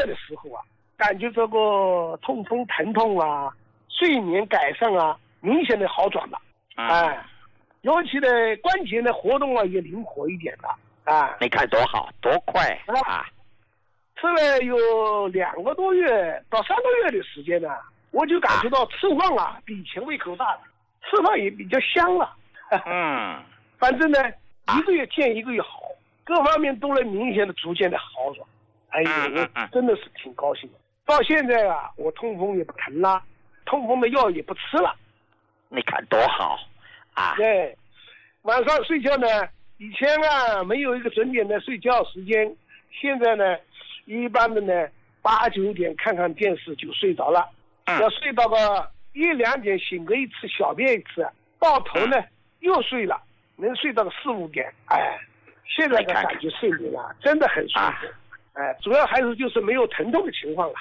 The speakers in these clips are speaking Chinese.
月的时候啊，感觉这个痛风疼痛啊，睡眠改善啊，明显的好转了。尤其的关节的活动啊也灵活一点了啊。 你看多好多快啊！ 吃了有2个多月到3个月的时间呢，我就感觉到吃饭啊比以前胃口大了，吃饭也比较香了。反正呢1个月见1个月好，各方面都能明显的逐渐的好转。哎呦，我真的是挺高兴的。到现在啊，我痛风也不疼了，痛风的药也不吃了。 你看多好啊！ 对，晚上睡觉呢，以前啊没有一个准点的睡觉时间，现在呢，一般的呢8、9点看看电视就睡着了，要睡到个1、2点醒个一次，小便一次，到头呢又睡了，能睡到个4、5点。哎，现在的感觉睡眠啊真的很舒服。主要还是就是没有疼痛的情况了。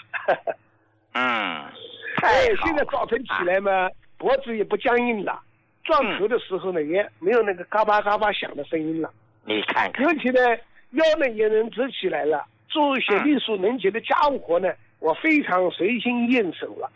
现在早晨起来嘛，脖子也不僵硬了，撞头的时候呢也没有那个嘎巴嘎巴响的声音了。 你看看， 尤其呢腰呢也能直起来了，做一些力所能及的家务活呢，我非常随心应手了。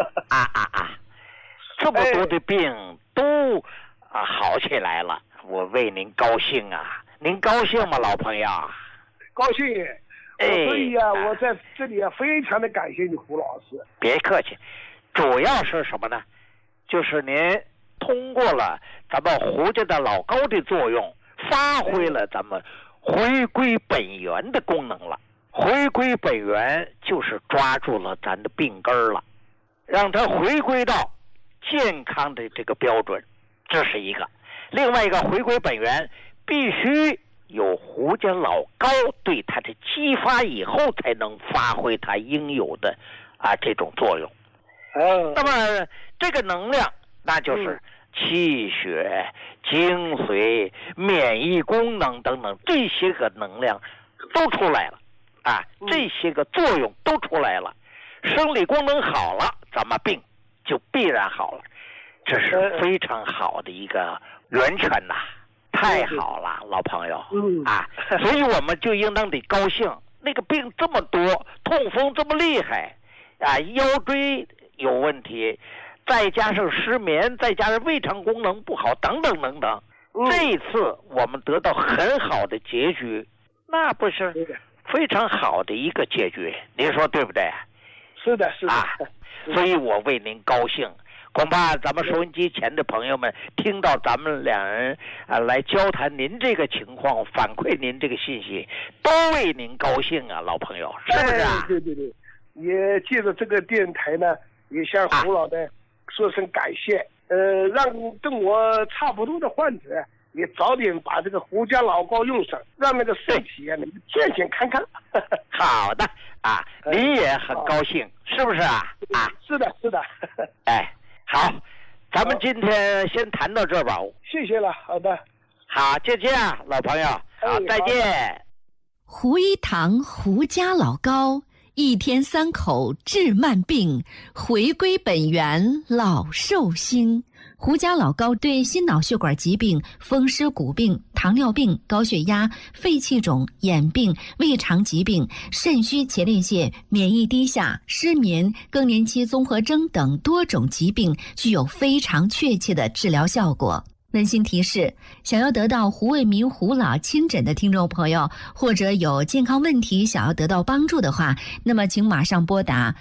这么多的病都好起来了，我为您高兴啊！您高兴吗，老朋友？ 高兴。所以啊，我在这里啊，非常的感谢你胡老师。 别客气，主要是什么呢？就是您通过了咱们胡家的老高的作用，发挥了咱们回归本源的功能了。回归本源就是抓住了咱的病根了，让它回归到健康的这个标准，这是一个。另外一个，回归本源必须有胡家老高对它的激发以后，才能发挥它应有的这种作用。那么这个能量，那就是气血、精髓、免疫功能等等这些个能量都出来了这些个作用都出来了，生理功能好了，咱们病就必然好了，这是非常好的一个源泉呐。太好了，老朋友所以我们就应当得高兴。那个病这么多，痛风这么厉害腰椎有问题，再加上失眠，再加上胃肠功能不好，等等等等。这一次我们得到很好的结局，那不是非常好的一个结局，您说对不对？ 是的，是的所以我为您高兴。恐怕咱们收音机前的朋友们听到咱们两人来交谈您这个情况，反馈您这个信息，都为您高兴啊，老朋友，是不是对，也借着这个电台呢，也向胡老的说声感谢，让跟我差不多的患者也早点把这个胡家老高用上，让那个身体能健健康康。 好的你也很高兴，是不是是的好，咱们今天先谈到这吧。 谢谢了，好的。 好，就这样，老朋友，好，再见。 胡一堂胡家老高，1天3口治慢病，回归本源老寿星。胡家老高对心脑血管疾病、风湿骨病、糖尿病、高血压、肺气肿、眼病、胃肠疾病、肾虚前列腺、免疫低下、失眠、更年期综合征等多种疾病具有非常确切的治疗效果。温馨提示，想要得到胡卫民胡老亲诊的听众朋友，或者有健康问题想要得到帮助的话，那么请马上拨打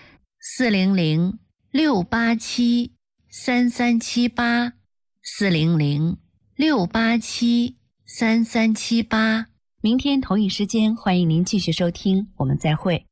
400-687-3378，400-687-3378。明天同一时间，欢迎您继续收听，我们再会。